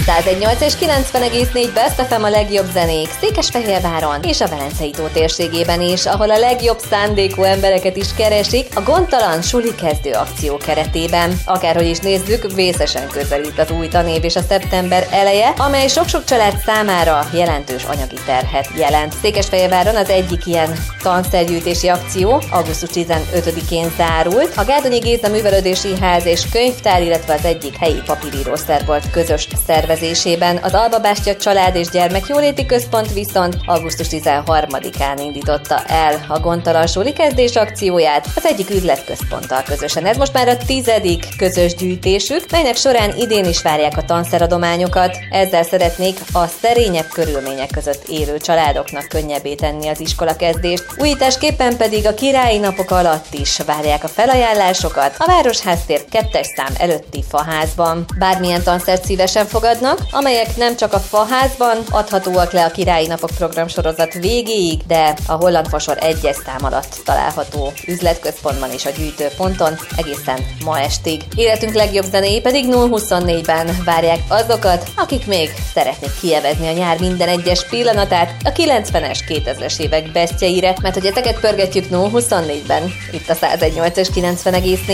101.8 és 90,4 Best FM a legjobb zenék Székesfehérváron és a Velencei tó térségében is, ahol a legjobb szándékú embereket is keresik a gondtalan suli kezdő akció keretében. Akárhogy is nézzük, vészesen közelít az új tanév és a szeptember eleje, amely sok-sok család számára jelentős anyagi terhet jelent. Székesfehérváron az egyik ilyen tanszergyűjtési akció augusztus 15-én zárult. A Gárdonyi Géza Művelődési Ház és Könyvtár, illetve az egyik helyi papírírószer volt közös szervezésében. Az Alba Bástya Család és Gyermekjóléti Központ viszont augusztus 13-án indította el a gondtalan suli kezdés akcióját az egyik üzletközponttal közösen. Ez most már a 10. közös gyűjtésük, melynek során idén is várják a tanszeradományokat. Ezzel szeretnék a szerényebb körülmények között élő családoknak könnyebbé tenni az iskolakezdést. Újításképpen pedig a Királyi Napok alatt is várják a felajánlásokat a Városház-tér 2. szám előtti faházban. Bármilyen tanszert szívesen fogadnak, amelyek nem csak a faházban adhatóak le a Királyi Napok programsorozat végéig, de a Holland Fasor 1. szám alatt található üzletközpontban és a gyűjtőponton egészen ma estig. Életünk legjobb zenéi pedig 0-24-ben várják azokat, akik még szeretnék kielvezni a nyár minden egyes pillanatát a 90-es, 2000-es évek bestjeire, mert hogy ezeket pörgetjük 0-24-ben itt a 101.8 és 90,4